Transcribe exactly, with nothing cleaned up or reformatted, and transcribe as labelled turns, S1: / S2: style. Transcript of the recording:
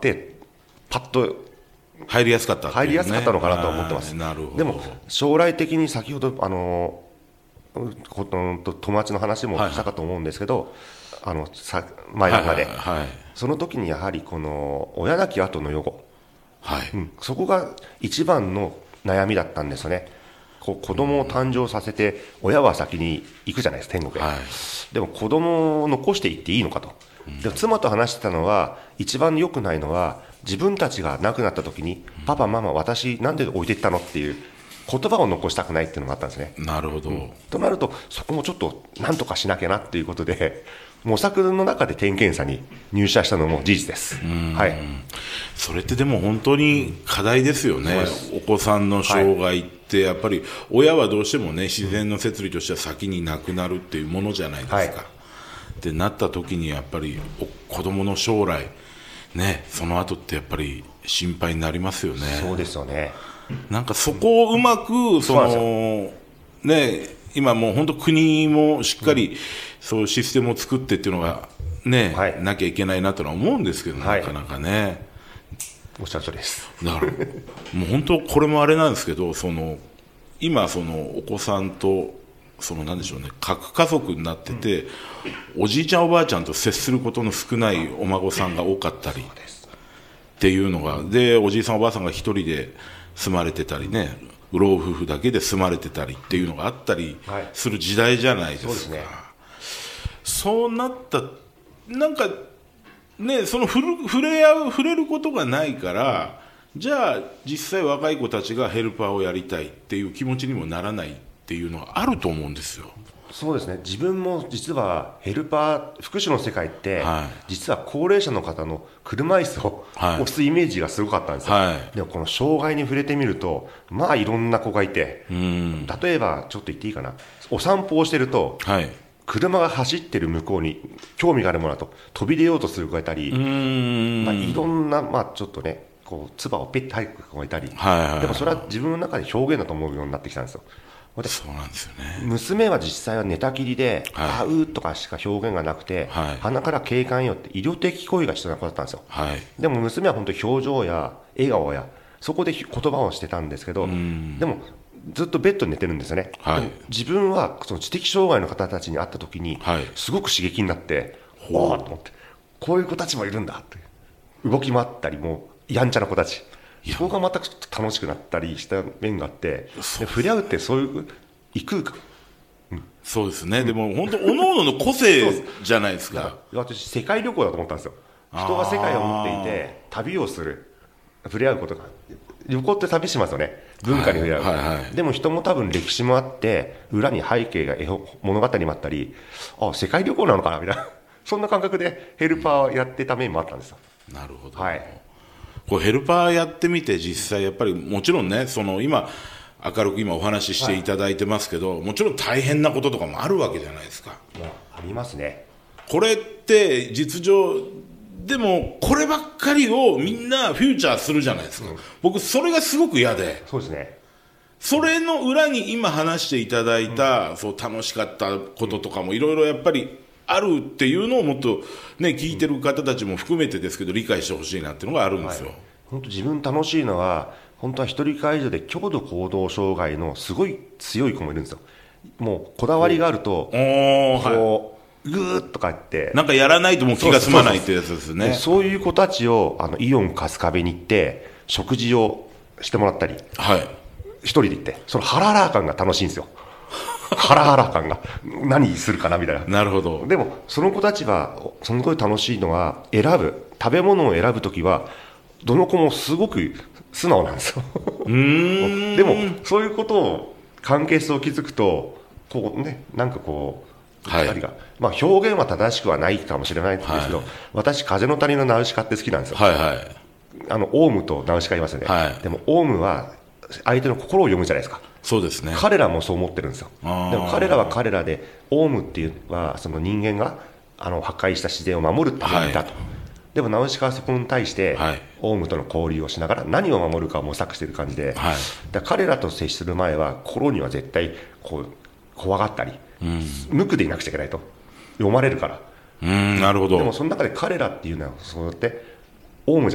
S1: ってパッと
S2: 入りやすかったっていうね、
S1: 入りやすかったのかなと思ってます。
S2: なるほど。
S1: でも将来的に先ほどあの友達の話もしたかと思うんですけど、はいはい、あのさ前中で、はいはいはい、その時にやはりこの親亡き後の予後、はいうん、そこが一番の悩みだったんですよね。こう子供を誕生させて親は先に行くじゃないですか、天国へ、はい、でも子供を残していっていいのかと、うん、でも妻と話してたのは一番良くないのは自分たちが亡くなった時に、うん、パパママ私なんで置いていったのっていう言葉を残したくないっていうのがあったんですね。
S2: なるほど、うん、
S1: となるとそこもちょっとなんとかしなきゃなっていうことで模索の中で点検査に入社したのも事実です。はい、
S2: それってでも本当に課題ですよね、うん、お子さんの障害ってやっぱり親はどうしてもね自然の摂理としては先に亡くなるっていうものじゃないですか、はい、ってなった時にやっぱり子供の将来ねその後ってやっぱり心配になりますよね。
S1: そうですよね。
S2: なんかそこをうまくそのね今もう本当国もしっかりそういうシステムを作ってっていうのがね、はい、なきゃいけないなとは思うんですけど、はい、なかなかね
S1: おっしゃるとおりです。
S2: だからもう本当これもあれなんですけどその今そのお子さんとそのなんでしょうね核家族になってて、うん、おじいちゃんおばあちゃんと接することの少ないお孫さんが多かったりっていうのがでおじいさんおばあさんが一人で住まれてたりね老夫婦だけで住まれてたりっていうのがあったりする時代じゃないですか、はい、そうですね。そうなったなんかねその触る触れ合う触れることがないからじゃあ実際若い子たちがヘルパーをやりたいっていう気持ちにもならないっていうのはあると思うんですよ。
S1: そうですね。自分も実はヘルパー福祉の世界って、はい、実は高齢者の方の車椅子を押すイメージがすごかったんですよ、はい、でもこの障害に触れてみるとまあいろんな子がいて、うん例えばちょっと言っていいかなお散歩をしてると、はい、車が走ってる向こうに興味があるものだと飛び出ようとする子がいたりうんまあ、いろんな、まあ、ちょっとねこう唾をペッて吐く子がいたり、はいはいはい、でもそれは自分の中で表現だと思うようになってきたんですよ。
S2: そうなんですよね。
S1: 娘は実際は寝たきりで、はい、あうとかしか表現がなくて、はい、鼻から警官よって医療的行為が必要な子だったんですよ、はい、でも娘は本当に表情や笑顔やそこで言葉をしてたんですけどでもずっとベッドに寝てるんですよね、はい、でも自分はその知的障害の方たちに会った時に、はい、すごく刺激になっておーと思ってこういう子たちもいるんだって動き回ったりもうやんちゃな子たちそこがまたちょっと楽しくなったりした面があってで触れ合うってそういう異空間、
S2: うん、そうですね、うん、でも本当各々の個性じゃないですか。
S1: 私世界旅行だと思ったんですよ。人が世界を持っていて旅をする触れ合うことが旅行って旅しますよね文化に触れ合う、はいはいはい、でも人も多分歴史もあって裏に背景が絵物語もあったりあ世界旅行なのかなみたいなそんな感覚でヘルパーやってた面もあったんですよ。
S2: なるほど、
S1: はい、
S2: こうヘルパーやってみて実際やっぱりもちろんねその今明るく今お話ししていただいてますけど、はい、もちろん大変なこととかもあるわけじゃないですか。
S1: ありますね。
S2: これって実情でもこればっかりをみんなフューチャーするじゃないですか、うん、僕それがすごく嫌で
S1: そうですね。
S2: それの裏に今話していただいた、うん、そう楽しかったこととかもいろいろやっぱりあるっていうのをもっとね聞いてる方たちも含めてですけど理解してほしいなっていうのがあるんですよ、はい、
S1: 本当自分楽しいのは本当は一人介助で強度行動障害のすごい強い子もいるんですよ。もうこだわりがあるとこうグーッとか言って
S2: なんかやらないともう気が済まないってやつですね。
S1: そういう子たちをあのイオン春日部に行って食事をしてもらったり、はい、一人で行ってそのハラハラ感が楽しいんですよハラハラ感が何するかなみたいな。
S2: なるほど。
S1: でもその子たちはすごい楽しいのは選ぶ食べ物を選ぶときはどの子もすごく素直なんですようーんでもそういうことを関係性を築くとこうねなんかこうふたりが、まあ、表現は正しくはないかもしれないんですけど、はい、私風の谷のナウシカって好きなんですよ、はいはい、あのオウムとナウシカいますよね、はい、でもオウムは相手の心を読むじゃないですか。
S2: そうですね。
S1: 彼らもそう思ってるんですよ。でも彼らは彼らでオウムっていうのはその人間があの破壊した自然を守るっていう意味だと、はい、でもナウシカはそこに対して、はい、オウムとの交流をしながら何を守るかを模索している感じで、はい、だ彼らと接する前は心には絶対こう怖がったり、うん、無垢でいなくちゃいけないと読まれるから。
S2: うんなるほど。
S1: でもその中で彼らっていうのはそうやってオウムじゃ